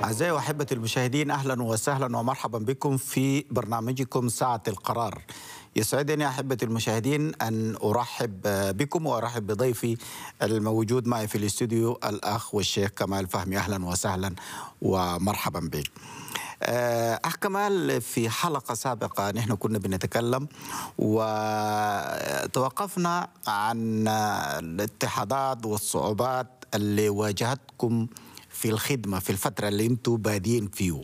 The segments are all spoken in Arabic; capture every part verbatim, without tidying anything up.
أعزائي وأحبتي المشاهدين، أهلا وسهلا ومرحبا بكم في برنامجكم ساعة القرار. يسعدني أحبتي المشاهدين أن أرحب بكم وأرحب بضيفي الموجود معي في الاستوديو الأخ والشيخ كمال فهمي. أهلا وسهلا ومرحبا بك. أخ كمال، في حلقة سابقة نحن كنا بنتكلم وتوقفنا عن الاضطهادات والصعوبات اللي واجهتكم في الخدمة في الفترة اللي انتم بادين فيه،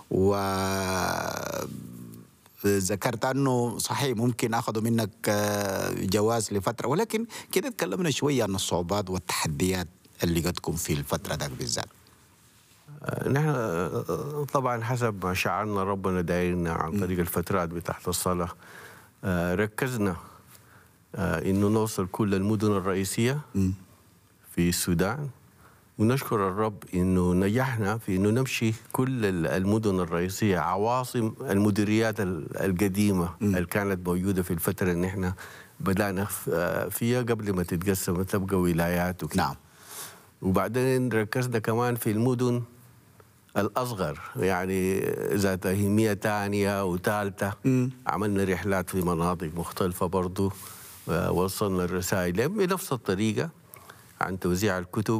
وذكرت أنه صحيح ممكن أخذوا منك جواز لفترة، ولكن كده تكلمنا شوية عن الصعوبات والتحديات اللي جاتكم في الفترة ذاك بالذات. نحن طبعا حسب ما شعرنا ربنا دايرنا عن طريق الفترات بتاعت الصلاة، ركزنا إنه نوصل كل المدن الرئيسية في السودان، ونشكر الرب إنه نجحنا في إنه نمشي كل المدن الرئيسية، عواصم المديريات القديمة اللي كانت موجودة في الفترة اللي نحن بدأنا فيها قبل ما تتقسم وتبقى ولايات وكذا. نعم. وبعدين ركزنا كمان في المدن الأصغر، يعني ذات أهمية ثانية وثالثة. عملنا رحلات في مناطق مختلفة برضو، ووصلنا الرسائل بنفس الطريقة عن توزيع الكتب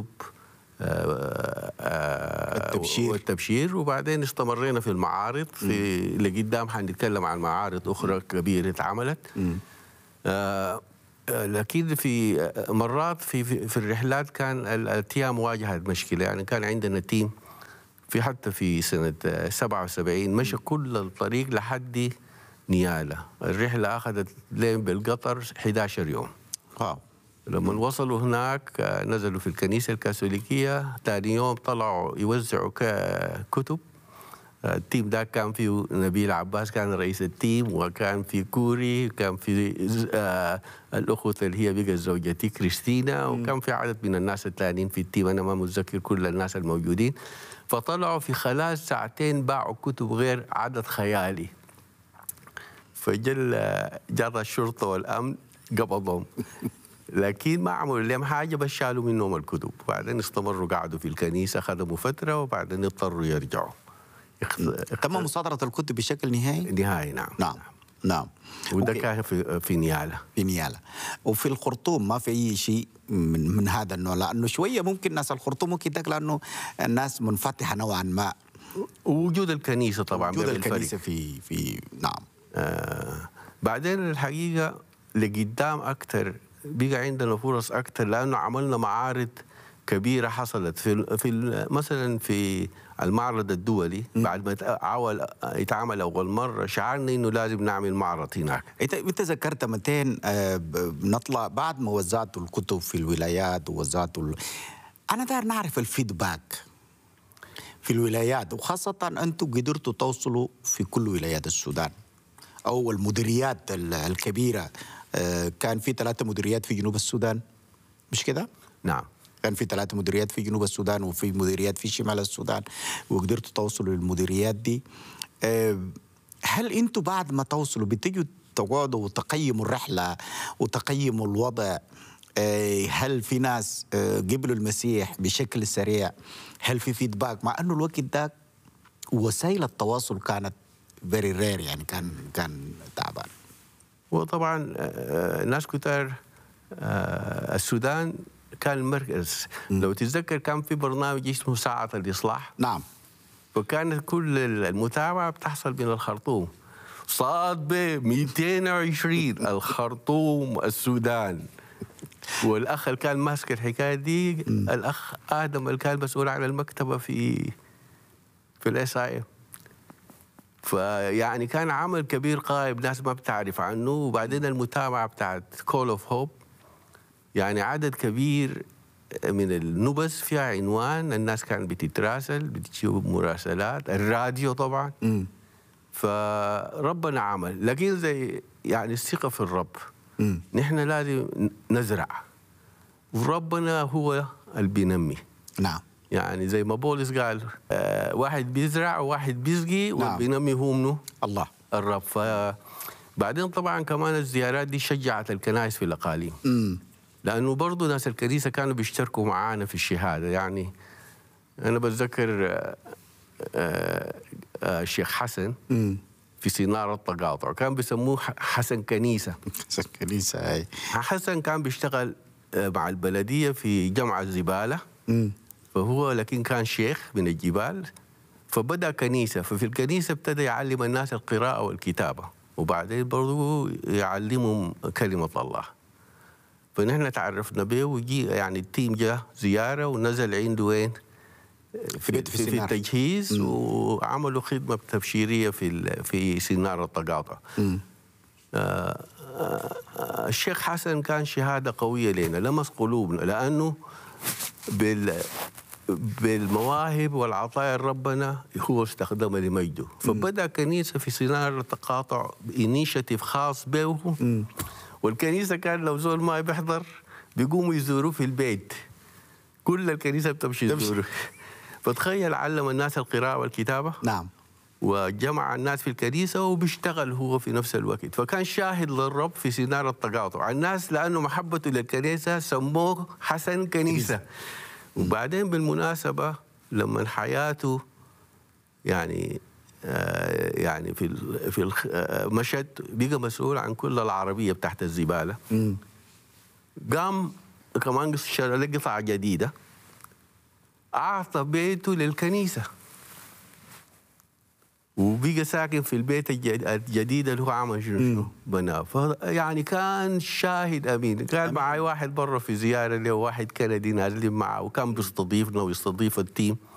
التبشير والتبشير. وبعدين استمرينا في المعارض، في لقدام حنتكلم عن معارض أخرى كبيرة اتعملت. آه لكن في مرات في في الرحلات كان التيام واجهت مشكلة، يعني كان عندنا تيم في حتى في سنة سبعة وسبعين مشى كل الطريق لحد نيالة. الرحلة أخذت لين بالقطر أحد عشر يوم. واو. لما وصلوا هناك نزلوا في الكنيسة الكاثوليكية، ثاني يوم طلعوا يوزعوا كتب. التيم ده كان فيه نبيل عباس كان رئيس التيم، وكان في كوري، كان في آه الأخوة اللي هي بقت زوجتي كريستينا، وكان في عدد من الناس الثانيين في التيم، أنا ما متذكر كل الناس الموجودين. فطلعوا في خلال ساعتين باعوا كتب غير عدد خيالي. فجل جرى الشرطة والأمن قبضهم، لكن ما عملوا لهم حاجة، بس شالوا منهم الكتب. وبعدين استمروا قعدوا في الكنيسة، خدموا فترة، وبعدين اضطروا يرجعوا. تم مصادرة الكتب بشكل نهائي؟ نهائي، نعم. نعم نعم. وده كان في في نيالة. في نيالة. وفي الخرطوم ما في أي شيء من من هذا النوع، لأنه شوية ممكن ناس الخرطوم ممكن تك لأنه الناس منفتحة نوعا ما. وجود الكنيسة طبعا، وجود الكنيسة في في نعم. آه بعدين الحقيقة لقدام أكثر بقى عندنا فرص أكثر، لأنه عملنا معارض كبيرة حصلت في في مثلا في المعرض الدولي. م. بعد ما يتعامل يتعامل أول مرة شعرنا إنه لازم نعمل معرض هناك. أنت أنت ذكرت متين آه نطلع بعد ما وزعتوا الكتب في الولايات ووزعتوا ال... أنا داير نعرف الفيدباك في الولايات، وخاصة أنتم قدرتوا توصلوا في كل ولايات السودان أو المديريات الكبيرة. آه كان في ثلاثة مديريات في جنوب السودان، مش كده؟ نعم. كان في ثلاثة مديريات في جنوب السودان وفي مديريات في شمال السودان، وقدرتوا توصلوا للمديريات دي. هل انتوا بعد ما توصلوا بتيجوا تقعدوا وتقيموا الرحلة وتقيموا الوضع؟ هل في ناس قبلوا المسيح بشكل سريع؟ هل في فيدباك؟ مع انه الوقت ده وسائل التواصل كانت فيري رير، يعني كان كان تعبان. وطبعا ناس كتار السودان كان المركز. لو تتذكر كان في برنامج اسمه ساعة الإصلاح. نعم. وكانت كل المتابعة بتحصل من الخرطوم. صاد ب مئتين وعشرين الخرطوم السودان. والأخ اللي كان ماسك الحكاية دي الأخ آدم اللي كان مسؤول عن المكتبة في في الاس اي. فيعني كان عمل كبير قائم، ناس ما بتعرف عنه. وبعدين المتابعة بتاعت كول اوف هوب، يعني عدد كبير من النبس فيها عنوان، الناس كانت بتتراسل، بتشوف مراسلات، الراديو طبعا. م. فربنا عمل، لكن زي يعني الثقة في الرب. م. نحن لازم نزرع، وربنا هو اللي بينمي. نعم. يعني زي ما بولس قال، آه واحد بيزرع وواحد بيسقي. نعم. وبينمي هو منه الله الرب. فبعدين طبعا كمان الزيارات دي شجعت الكنائس في الأقاليم. م. لأنه برضو ناس الكنيسة كانوا بيشتركوا معانا في الشهادة. يعني أنا بتذكر آه، آه، الشيخ حسن مم. في سينار التقاطع، كان بيسموه ح- حسن كنيسة. كنيسة هاي. حسن كان بيشتغل آه، مع البلدية في جمع الزبالة، مم. فهو لكن كان شيخ من الجبال، فبدأ كنيسة، ففي الكنيسة ابتدى يعلم الناس القراءة والكتابة، وبعدين برضو يعلمهم كلمة الله. فنحن تعرفنا به، وجي يعني التيم جاء زيارة ونزل عنده وين في, بيته في في, في سينار. التجهيز، مم. وعملوا خدمة تبشيرية في ال- في سينار التقاطع. مم. آه، آه، الشيخ حسن كان شهادة قوية لنا، لمس قلوبنا، لأنه بال بالمواهب والعطايا ربنا هو استخدمها لمجده. فبدأ كنيسة في سينار التقاطع بإنيشيتيف خاص به، والكنيسة كان لو زول ما بيحضر بيقوموا يزوروه في البيت، كل الكنيسة بتمشي تمشي. تزوره. فتخيل علم الناس القراءة والكتابة، نعم. وجمع الناس في الكنيسة وبيشتغل هو في نفس الوقت. فكان شاهد للرب في سينار التقاطع. الناس لأنه محبته للكنيسة سموه حسن كنيسة. وبعدين بالمناسبة لما حياته يعني آه يعني في ال في الخ- آه مشهد بقى مسؤول عن كل العربية بتاعت الزبالة، مم. قام كمان اشترى له قطعة جديدة، أعطى بيته للكنيسة، وبقى ساكن في البيت الجد- الجديد اللي هو عمل شنو شنو بناه. يعني كان شاهد امين. كان معي واحد برا في زياره له، واحد كندي نازلين معه، وكان بيستضيفنا ويستضيف التيم.